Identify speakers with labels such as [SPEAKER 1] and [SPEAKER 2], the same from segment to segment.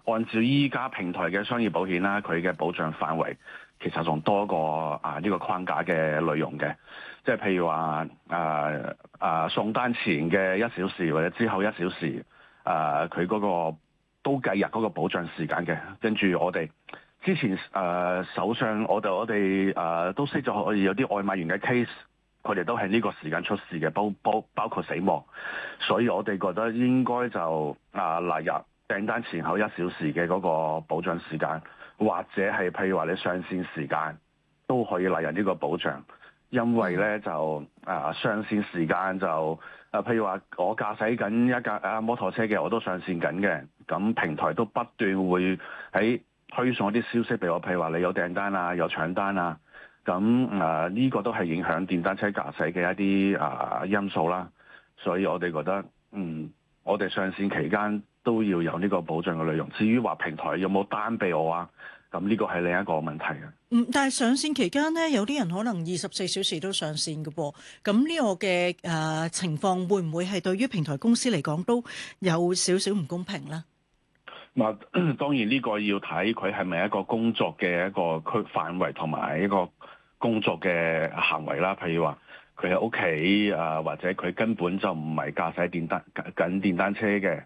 [SPEAKER 1] 按照依家平台嘅商業保險啦，佢嘅保障範圍其實仲多過呢個框架嘅內容嘅，即係譬如話送單前嘅1小時或者之後1小時，佢嗰個都計入嗰個保障時間嘅。跟住我哋之前手上我哋都識咗有啲外賣員嘅 case， 佢哋都係呢個時間出事嘅，包括死亡，所以我哋覺得應該就納入訂單前後1小時嘅嗰個保障時間，或者係譬如話你上線時間都可以納入呢個保障，因為咧就上線時間就譬如話我駕駛緊一架摩托車嘅，我都上線緊嘅，咁平台都不斷會喺推送一啲消息俾我，譬如話你有訂單啊，有搶單啊，咁呢個都係影響電單車駕駛嘅一啲因素啦，所以我哋覺得我哋上線期間都要有呢個保障嘅內容。至於話平台有冇單俾我啊，咁呢個係另一個問題嘅。
[SPEAKER 2] 但係上線期間呢，有啲人可能24小時都上線嘅噃。咁呢個嘅情況會唔會係對於平台公司嚟講都有少少唔公平呢？
[SPEAKER 1] 當然呢個要睇佢係咪一個工作嘅一個範圍同埋一個工作嘅行為啦。譬如話佢喺屋企或者佢根本就唔係駕駛電單車嘅。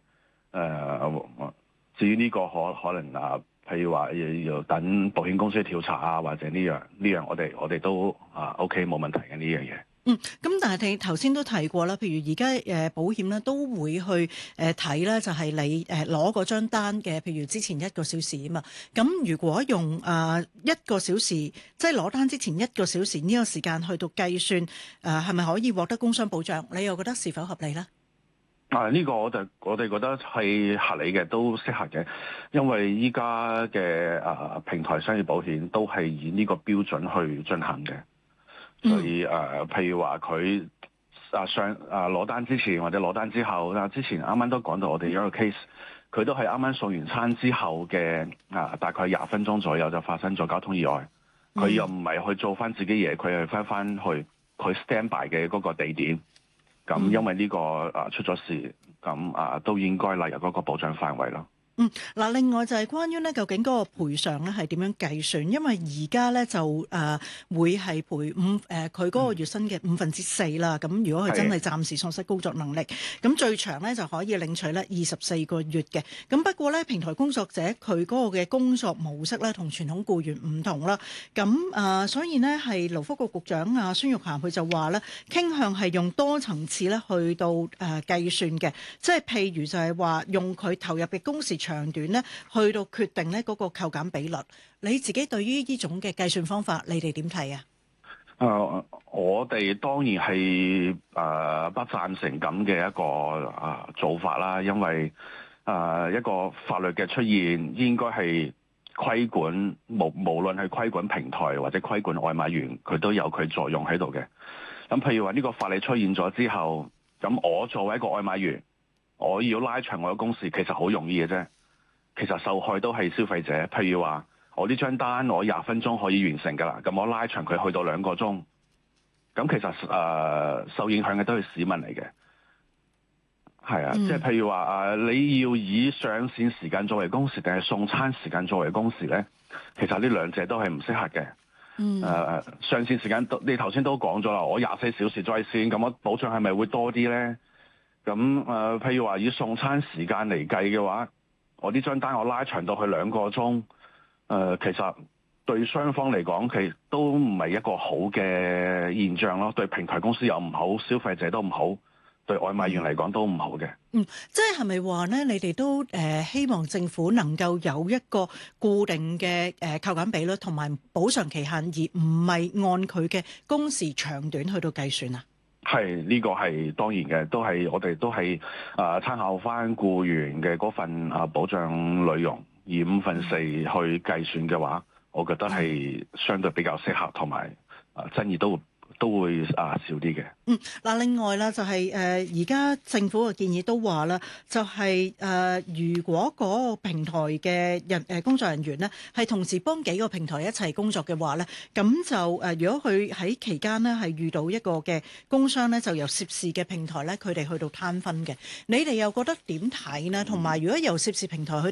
[SPEAKER 1] 至於呢個可能譬如話要等保險公司調查啊，或者呢樣我哋都OK 冇問題嘅呢樣嘢。
[SPEAKER 2] 咁但係你頭先都提過啦，譬如而家保險咧都會去睇咧，就係你攞嗰張單嘅，譬如之前1個小時啊嘛。咁如果用1個小時，即係攞單之前1個小時呢個時間去到計算，係咪可以獲得工傷保障？你又覺得是否合理咧？
[SPEAKER 1] 呢個我哋覺得係合理嘅，都適合嘅，因為依家嘅平台商業保險都係以呢個標準去進行嘅，所以譬如話佢攞單之前或者攞單之後，之前啱啱都講到我哋有一個 case， 佢都係啱啱送完餐之後嘅大概20分鐘左右就發生咗交通意外，佢又唔係去做翻自己嘢，佢係翻去佢 stand by 嘅嗰個地點。咁因為呢個出咗事，咁都應該納入嗰個保障範圍咯。
[SPEAKER 2] 另外就係關於咧，究竟嗰個賠償咧係點樣計算？因為而家咧就會係賠佢嗰個月薪嘅4/5啦。咁如果佢真係暫時喪失工作能力，咁最長咧就可以領取咧24個月嘅。咁不過咧，平台工作者佢嗰個嘅工作模式咧同傳統僱員唔同啦。咁所以呢，係勞福局局長孫玉菡佢就話咧，傾向係用多層次咧去到計算嘅，即係譬如就係話用佢投入嘅工時長短咧，去到決定咧嗰個扣減比率。你自己對於呢種嘅計算方法，你哋點睇啊？
[SPEAKER 1] 我哋當然係不贊成咁嘅一個做法啦，因為一個法律嘅出現應該係規管，無論係規管平台或者規管外賣員，佢都有佢作用喺度嘅。咁譬如話呢個法例出現咗之後，咁我作為一個外賣員，我要拉長我嘅工時，其實好容易嘅啫。其實受害都係消費者。譬如話，我呢張單我20分鐘可以完成㗎啦，咁我拉長佢去到2個鐘，咁其實受影響嘅都係市民嚟嘅。係啊，即係譬如話你要以上線時間作為工時，定係送餐時間作為工時咧？其實呢兩者都係唔適合嘅。上線時間你頭先都講咗啦，我24小時在線，咁我保障係咪會多啲咧？咁譬如話以送餐時間嚟計嘅話，我呢張單我拉長到去2個鐘，其實對雙方嚟講，其實都唔係一個好嘅現象咯。對平台公司又唔好，消費者都唔好，對外賣員嚟講都唔好嘅。
[SPEAKER 2] 即係咪話咧？你哋都希望政府能夠有一個固定嘅扣減比率同埋補償期限，而唔係按佢嘅工時長短去到計算啊？
[SPEAKER 1] 係，呢個係當然嘅，我哋都係參考翻僱員嘅嗰份保障內容，以4/5去計算嘅話，我覺得係相對比較適合，同埋爭議都會少啲嘅。
[SPEAKER 2] 另外啦，就係而家政府嘅建議都話啦，就係如果嗰個平台嘅工作人員呢，係同時幫幾個平台一齊工作嘅話呢，咁就如果佢喺期間呢，係遇到一個嘅工傷呢，就由涉事嘅平台呢，佢哋去到攤分嘅。你哋又覺得點睇呢？同埋如果由涉事平台去